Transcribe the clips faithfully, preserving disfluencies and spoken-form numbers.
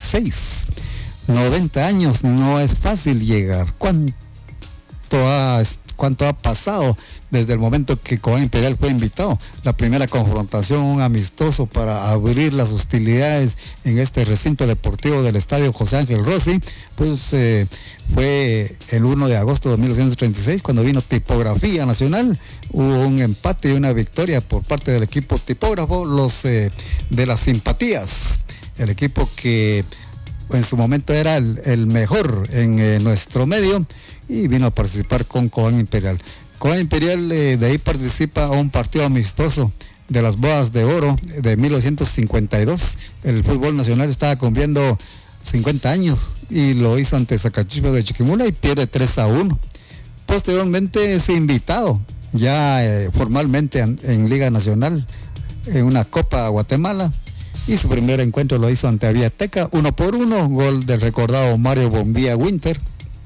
seis. noventa años no es fácil llegar. ¿Cuánto ha, cuánto ha pasado desde el momento que Cobán Imperial fue invitado? La primera confrontación, un amistoso para abrir las hostilidades en este recinto deportivo del estadio José Ángel Rossi, pues eh, fue el primero de agosto de mil novecientos treinta y seis, cuando vino Tipografía Nacional. Hubo un empate y una victoria por parte del equipo tipógrafo, los eh, de las simpatías, el equipo que en su momento era el, el mejor en eh, nuestro medio, y vino a participar con Cobán Imperial. Cobán Imperial eh, de ahí participa a un partido amistoso de las Bodas de Oro de mil novecientos cincuenta y dos. El fútbol nacional estaba cumpliendo cincuenta años y lo hizo ante Zacachispas de Chiquimula y pierde tres a uno. Posteriormente es invitado ya eh, formalmente en, en Liga Nacional en una Copa Guatemala, y su primer encuentro lo hizo ante Aviateca, uno por uno, gol del recordado Mario Bombía Winter.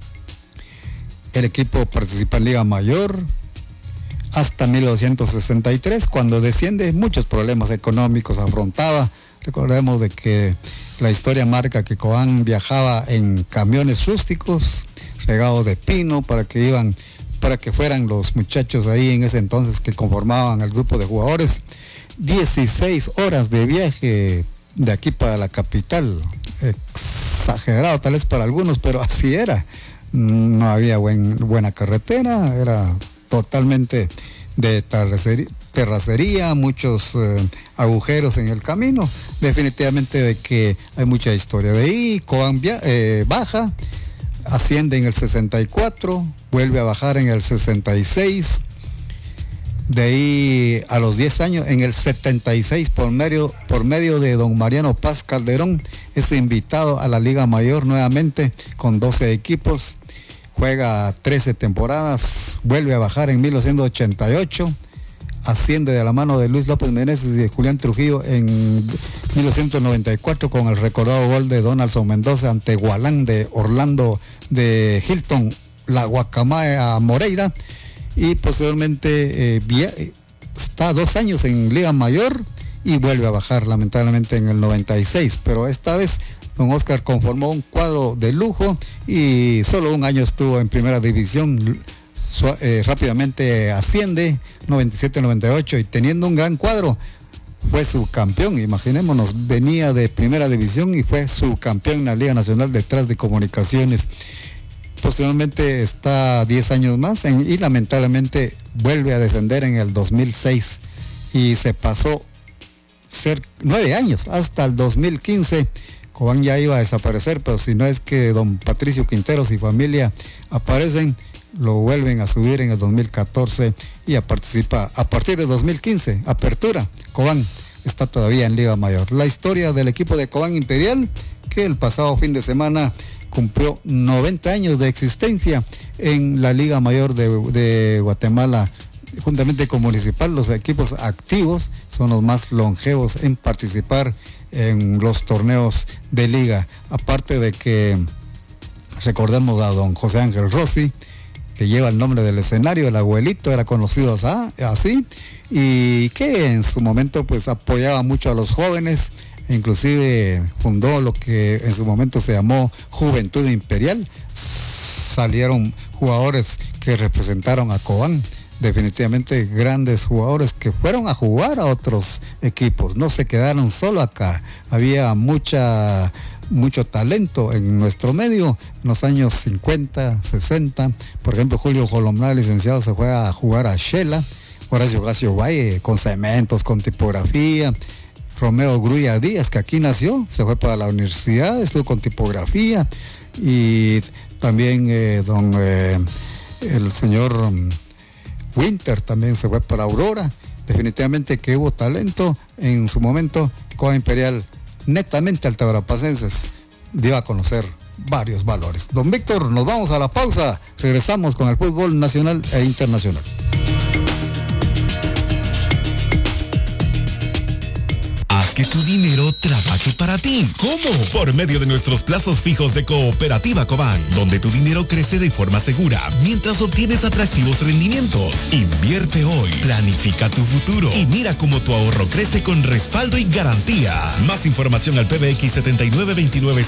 El equipo participa en Liga Mayor hasta mil novecientos sesenta y tres, cuando desciende. Muchos problemas económicos afrontaba. Recordemos de que la historia marca que Cobán viajaba en camiones rústicos regados de pino para que iban, para que fueran los muchachos ahí en ese entonces que conformaban el grupo de jugadores. dieciséis horas de viaje de aquí para la capital. Exagerado tal vez para algunos, pero así era. No había buen, buena carretera, era totalmente de terracería, terracería muchos eh, agujeros en el camino. Definitivamente de que hay mucha historia. De ahí Cobán eh, baja, asciende en el sesenta y cuatro, vuelve a bajar en el sesenta y seis. De ahí a los diez años, en el setenta y seis, por medio, por medio de don Mariano Paz Calderón, es invitado a la Liga Mayor nuevamente con doce equipos, juega trece temporadas, vuelve a bajar en mil novecientos ochenta y ocho, asciende de la mano de Luis López Meneses y de Julián Trujillo en mil novecientos noventa y cuatro con el recordado gol de Donaldson Mendoza ante Gualán de Orlando de Hilton, la Guacamaya Moreira, y posteriormente eh, via- está dos años en Liga Mayor y vuelve a bajar lamentablemente en el noventa y seis, pero esta vez don Oscar conformó un cuadro de lujo y solo un año estuvo en primera división. Su- eh, rápidamente asciende noventa y siete noventa y ocho, y teniendo un gran cuadro fue subcampeón. Imaginémonos, venía de primera división y fue subcampeón en la Liga Nacional detrás de Comunicaciones. Posteriormente está diez años más en, y lamentablemente vuelve a descender en el dos mil seis, y se pasó ser nueve años hasta el dos mil quince. Cobán ya iba a desaparecer, pero si no es que don Patricio Quinteros y familia aparecen, lo vuelven a subir en el dos mil catorce y a participa a partir de dos mil quince, apertura. Cobán está todavía en Liga Mayor. La historia del equipo de Cobán Imperial, que el pasado fin de semana cumplió noventa años de existencia en la Liga Mayor de, de Guatemala, juntamente con Municipal. Los equipos activos son los más longevos en participar en los torneos de liga. Aparte de que recordemos a don José Ángel Rossi, que lleva el nombre del escenario, el abuelito era conocido así, y que en su momento pues apoyaba mucho a los jóvenes. Inclusive fundó lo que en su momento se llamó Juventud Imperial. Salieron jugadores que representaron a Cobán, definitivamente grandes jugadores que fueron a jugar a otros equipos, no se quedaron solo acá. Había mucha mucho talento en nuestro medio en los años cincuenta, sesenta. Por ejemplo, Julio Jolomná, licenciado, se fue a jugar a Shela. Horacio Gacio Valle con cementos, con tipografía. Romeo Grulla Díaz, que aquí nació, se fue para la universidad, estuvo con tipografía. Y también eh, don eh, el señor um, Winter también se fue para Aurora. Definitivamente que hubo talento en su momento. Cobán Imperial, netamente altabarapacenses, dio a conocer varios valores. Don Víctor, nos vamos a la pausa, regresamos con el fútbol nacional e internacional. Haz que tu dinero trabaje para ti. ¿Cómo? Por medio de nuestros plazos fijos de Cooperativa Cobán, donde tu dinero crece de forma segura mientras obtienes atractivos rendimientos. Invierte hoy, planifica tu futuro y mira cómo tu ahorro crece con respaldo y garantía. Más información al P B X setenta y nueve veintinueve